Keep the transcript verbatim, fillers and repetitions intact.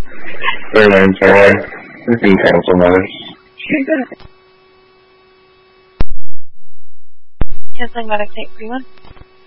Airline Tower. We can cancel matters. Canceling Medic eight three one.